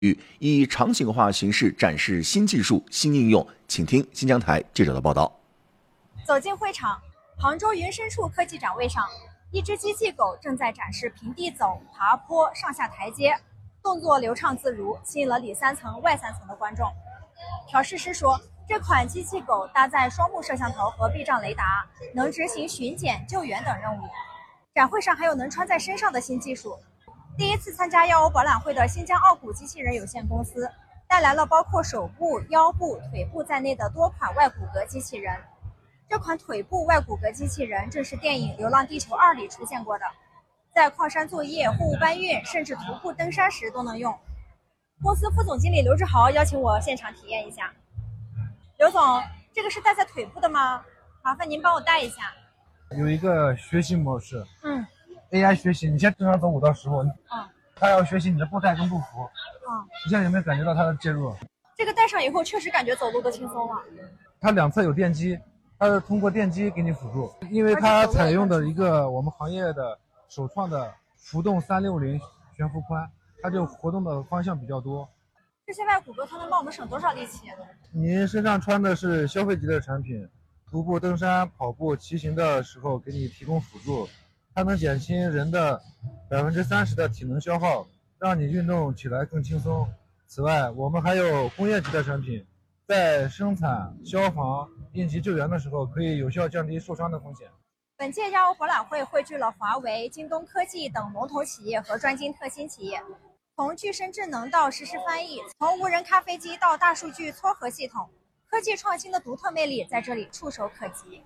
以场景化形式展示新技术、新应用。请听新疆台记者的报道。 走进会场，杭州云深处科技展位上，一只机器狗正在展示平地走、爬坡、上下台阶，动作流畅自如，吸引了里3层外3层的观众。调试师说，这款机器狗搭载双目摄像头和避障雷达，能执行巡检、救援等任务。展会上还有能穿在身上的新技术。第一次参加药欧博览会的新疆奥古机器人有限公司带来了包括手部、腰部、腿部在内的多款外骨骼机器人。这款腿部外骨骼机器人正是电影《流浪地球2》里出现过的，在矿山作业、货物搬运，甚至徒步登山时都能用。公司副总经理刘志豪邀请我现场体验一下。刘总，这个是戴在腿部的吗？麻烦您帮我戴一下。 有一个学习模式，AI 学习，你先正常走5到10步，它要学习你的步态跟步幅，你现在有没有感觉到它的介入？ 这个戴上以后确实感觉走路都轻松了。 它两侧有电机，它是通过电机给你辅助，因为它采用的一个我们行业的首创的浮动360悬浮宽，它就活动的方向比较多。 这些外骨骼它能帮我们省多少力气？ 您身上穿的是消费级的产品，徒步登山、跑步、骑行的时候给你提供辅助，它能减轻人的30%的体能消耗，让你运动起来更轻松。此外，我们还有工业级的产品，在生产、消防、应急救援的时候，可以有效降低受伤的风险。 本届亚欧博览会汇聚了华为、京东科技等龙头企业和专精特新企业，从具身智能到实时翻译，从无人咖啡机到大数据撮合系统，科技创新的独特魅力在这里触手可及。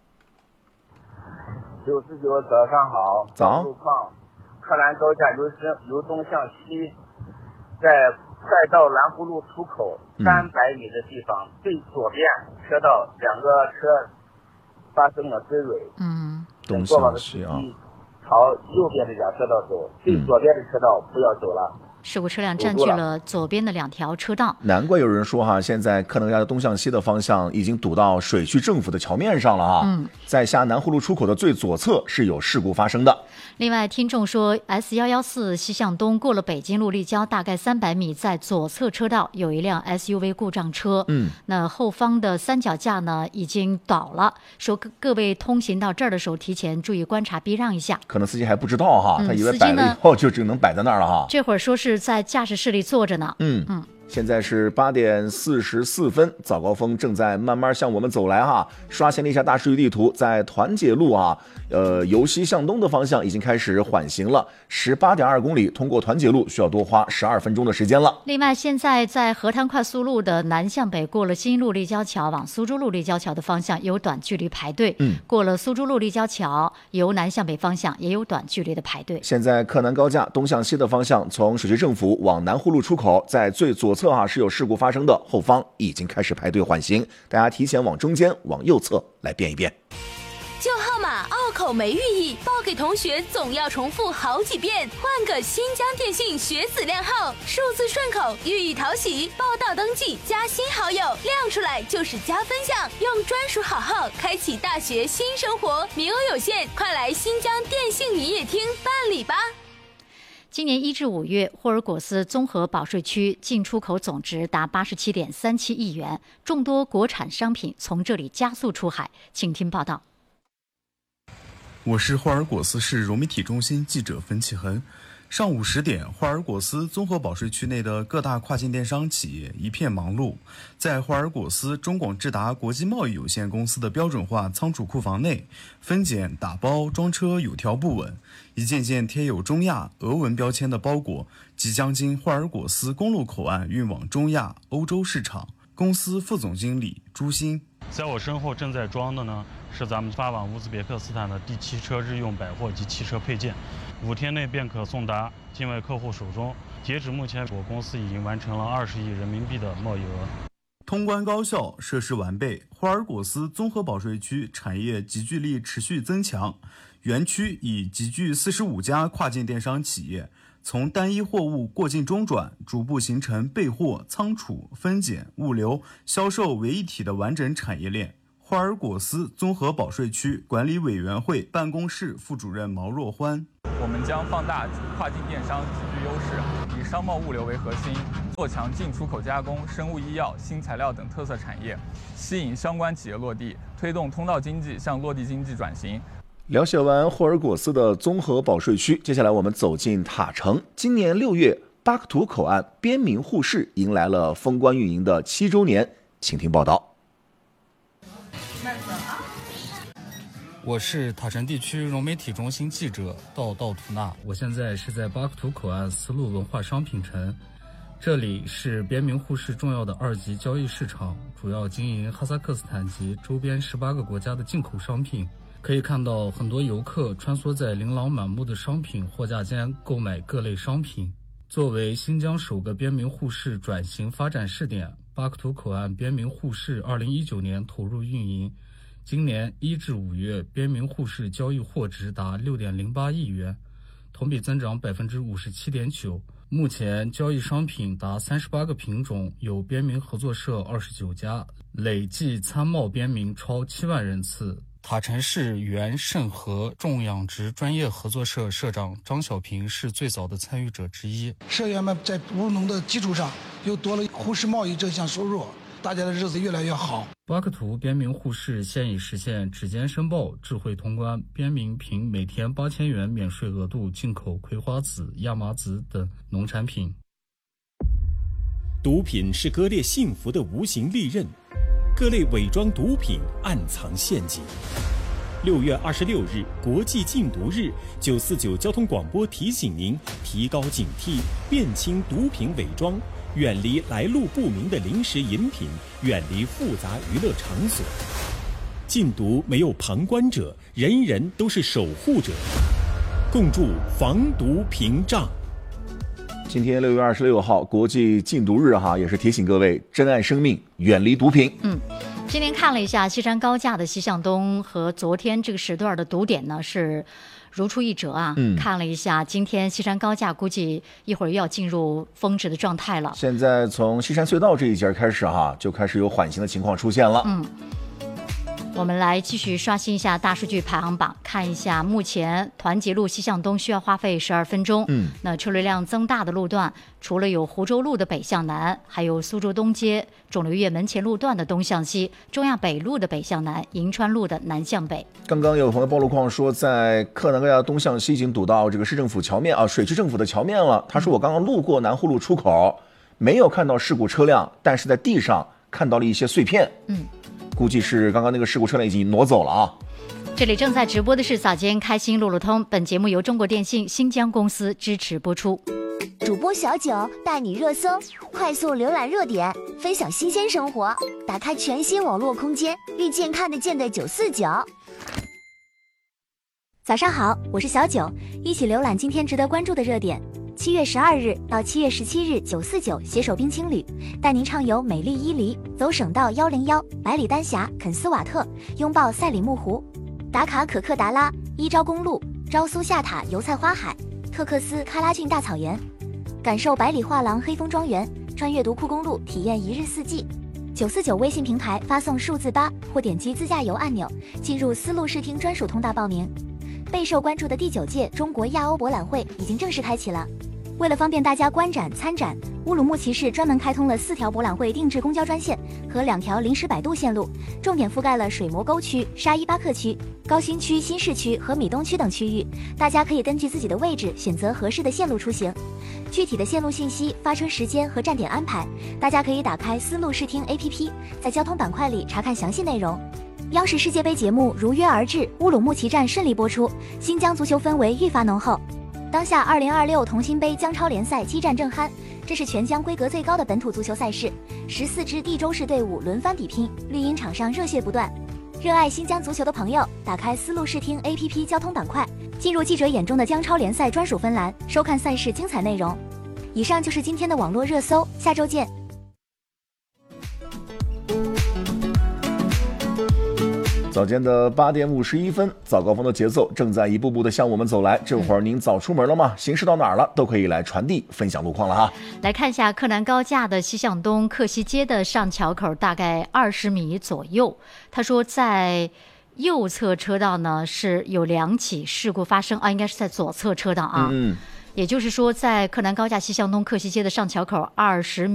99，早上好。 早。 路况，克兰高架由东向西，在快到蓝湖路出口300米的地方，最左边车道2个车发生了追尾。 东过往向西的司机朝右边的2车道走，最左边的车道不要走了。 事故车辆占据了左边的2条车道， 难怪有人说哈，现在柯能家的东向西的方向已经堵到水区政府的桥面上了哈。在下南湖路出口的最左侧是有事故发生的。 另外，听众说 S114西向东过了北京路立交大概300米，在左侧车道有一辆 SUV 故障车，那后方的3脚架呢已经倒了，说各位通行到这儿的时候提前注意观察避让一下。 可能司机还不知道哈，他以为摆了以后就只能摆在那儿了哈。 这会儿说是在驾驶室里坐着呢。 现在是8点44分，早高峰正在慢慢向我们走来哈。刷新了一下大数据地图，在团结路啊，由西向东的方向已经开始缓行了，18.2公里，通过团结路需要多花12分钟的时间了。 另外，现在在河滩快速路的南向北过了新路立交桥往苏州路立交桥的方向有短距离排队，过了苏州路立交桥由南向北方向也有短距离的排队。 现在柯南高架东向西的方向，从水区政府往南湖路出口，在最左侧是有事故发生的，后方已经开始排队缓行，大家提前往中间往右侧来变一变。 旧号码拗口没寓意，报给同学总要重复好几遍。换个新疆电信学子靓号，数字顺口，寓意讨喜。报到登记加新好友，亮出来就是加分项。用专属好号开启大学新生活，名额有限，快来新疆电信营业厅办理吧。 今年1至5月，霍尔果斯综合保税区进出口总值达87.37亿元，众多国产商品从这里加速出海。请听报道。 我是霍尔果斯市融媒体中心记者冯启恒。上午10点，霍尔果斯综合保税区内的各大跨境电商企业一片忙碌。在霍尔果斯中广智达国际贸易有限公司的标准化仓储库房内，分拣、打包、装车有条不紊，一件件贴有中亚、俄文标签的包裹即将经霍尔果斯公路口岸运往中亚、欧洲市场。公司副总经理朱鑫， 在我身后正在装的呢，是咱们发往乌兹别克斯坦的第7车日用百货及汽车配件，5天内便可送达境外客户手中。截止目前，我公司已经完成了20亿人民币的贸易额。 通关高效，设施完备，霍尔果斯综合保税区产业集聚力持续增强。园区已集聚45家跨境电商企业，从单一货物过境中转，逐步形成备货、仓储、分拣、物流、销售为一体的完整产业链。 霍尔果斯综合保税区管理委员会办公室副主任毛若欢。 我们将放大跨境电商极具优势，以商贸物流为核心，做强进出口加工、生物医药、新材料等特色产业，吸引相关企业落地，推动通道经济向落地经济转型。 了解完霍尔果斯的综合保税区，接下来我们走进塔城。今年6月，巴克图口岸边民互市迎来了封关运营的7周年，请听报道。 我是塔城地区融媒体中心记者道图纳，我现在是在巴克图口岸丝路文化商品城，这里是边民互市重要的2级交易市场，主要经营哈萨克斯坦及周边18个国家的进口商品。可以看到很多游客穿梭在琳琅满目的商品货架间购买各类商品。作为新疆首个边民互市转型发展试点，巴克图口岸边民互市2019年投入运营，今年1至5月边民互市交易货值达6.08亿元，同比增长57.9%。目前交易商品达38个品种，有边民合作社29家，累计参贸边民超7万人次。塔城市原盛和种养殖专业合作社社长张小平是最早的参与者之一。 社员们在务农的基础上又多了互市贸易这项收入，大家的日子越来越好。 巴克图边民互市现已实现指尖申报、智慧通关，边民凭每天8000元免税额度进口葵花籽、亚麻籽等农产品。 毒品是割裂幸福的无形利刃，各类伪装毒品暗藏陷阱。6月26日国际禁毒日，949交通广播提醒您提高警惕，辨清毒品伪装，远离来路不明的零食饮品，远离复杂娱乐场所。禁毒没有旁观者，人人都是守护者，共筑防毒屏障。 今天6月26号国际禁毒日哈，也是提醒各位珍爱生命，远离毒品。 今天看了一下西山高架的西向东和昨天这个时段的堵点呢是如出一辙啊。看了一下，今天西山高架估计一会儿又要进入峰值的状态了。 现在从西山隧道这一节开始哈，就开始有缓行的情况出现了。 我们来继续刷新一下大数据排行榜，看一下目前团结路西向东需要花费12分钟。那车流量增大的路段，除了有湖州路的北向南，还有苏州东街、肿瘤医门前路段的东向西，中亚北路的北向南，银川路的南向北。刚刚有朋友报路况说，在克南高架东向西已经堵到这个市政府桥面啊，水区政府的桥面了。他说我刚刚路过南湖路出口，没有看到事故车辆，但是在地上看到了一些碎片。估计是刚刚那个事故车辆已经挪走了啊。这里正在直播的是早间开心路路通，本节目由中国电信新疆公司支持播出。 主播小九带你热搜，快速浏览热点，分享新鲜生活，打开全新网络空间，遇见看得见的949。早上好，我是小九，一起浏览今天值得关注的热点。7月12日到7月17日，949携手冰青旅带您畅游美丽伊犁，走省道101、百里丹峡、肯斯瓦特，拥抱赛里木湖，打卡可克达拉、伊昭公路、昭苏下塔、油菜花海、特克斯喀拉峻大草原，感受百里画廊黑风庄园，穿越独库公路，体验一日四季。949微信平台发送数字8或点击自驾游按钮，进入丝路视听专属通道报名。备受关注的第9届中国亚欧博览会已经正式开启了。为了方便大家观展参展，乌鲁木齐市专门开通了4条博览会定制公交专线和2条临时摆渡线路，重点覆盖了水磨沟区、沙依巴克区、高新区、新市区和米东区等区域。大家可以根据自己的位置选择合适的线路出行。具体的线路信息、发车时间和站点安排，大家可以打开丝路视听 APP， 在交通板块里查看详细内容。央视世界杯节目如约而至，乌鲁木齐站顺利播出，新疆足球氛围愈发浓厚。当下2026同心杯江超联赛激战正酣，这是全疆规格最高的本土足球赛事，14支地州市队伍轮番比拼，绿茵场上热血不断。热爱新疆足球的朋友，打开丝路视听 APP 交通板块，进入记者眼中的江超联赛专属分栏，收看赛事精彩内容。以上就是今天的网络热搜，下周见。 早间的8点51分，早高峰的节奏正在一步步的向我们走来。这会儿您早出门了吗？行驶到哪儿了？都可以来传递分享路况了哈。 来看一下柯南高架的西向东克西街的上桥口，大概20米左右。他说在右侧车道呢是有2起事故发生应该是在左侧车道啊。也就是说，在柯南高架西向东克西街的上桥口20米。